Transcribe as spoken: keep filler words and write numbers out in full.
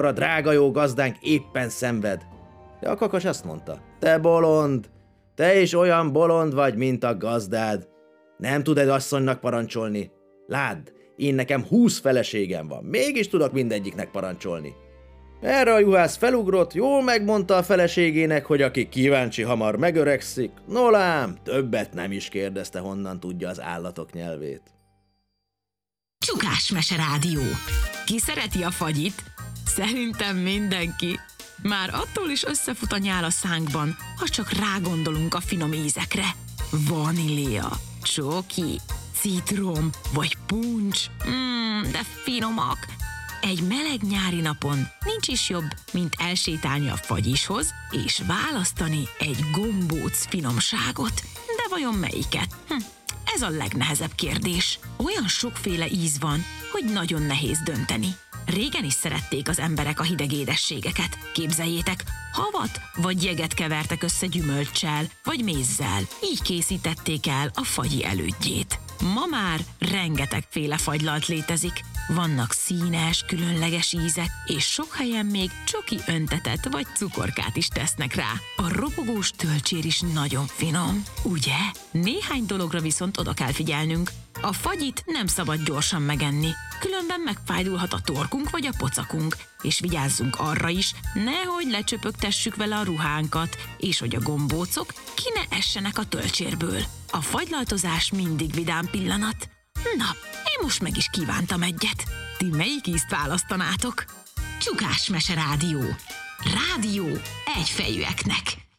A drága jó gazdánk éppen szenved. De a kakas azt mondta: te bolond, te is olyan bolond vagy, mint a gazdád. Nem tud egy asszonynak parancsolni. Ládd, én nekem húsz feleségem van, mégis tudok mindegyiknek parancsolni. Erre a juhász felugrott, jól megmondta a feleségének, hogy aki kíváncsi, hamar megöregszik. No lám, többet nem is kérdezte, honnan tudja az állatok nyelvét. Csukás Mese Rádió. Ki szereti a fagyit? Szerintem mindenki. Már attól is összefut a nyál a szánkban, ha csak rágondolunk a finom ízekre. Vanília, csoki, citrom vagy puncs. Mmm, de finomak. Egy meleg nyári napon nincs is jobb, mint elsétálni a fagyishoz, és választani egy gombóc finomságot. De vajon melyiket? Hm, ez a legnehezebb kérdés. Olyan sokféle íz van, hogy nagyon nehéz dönteni. Régen is szerették az emberek a hideg édességeket. Képzeljétek, havat vagy jeget kevertek össze gyümölccsel vagy mézzel. Így készítették el a fagyi elődjét. Ma már rengetegféle fagylalt létezik. Vannak színes, különleges ízek, és sok helyen még csoki öntetet vagy cukorkát is tesznek rá. A ropogós tölcsér is nagyon finom, ugye? Néhány dologra viszont oda kell figyelnünk. A fagyit nem szabad gyorsan megenni, különben megfájdulhat a torkunk vagy a pocakunk, és vigyázzunk arra is, nehogy lecsöpögtessük vele a ruhánkat, és hogy a gombócok ki ne essenek a tölcsérből. A fagylaltozás mindig vidám pillanat. Na, én most meg is kívántam egyet. Ti melyik ízt választanátok? Csukás Mese Rádió. Rádió egyfejűeknek.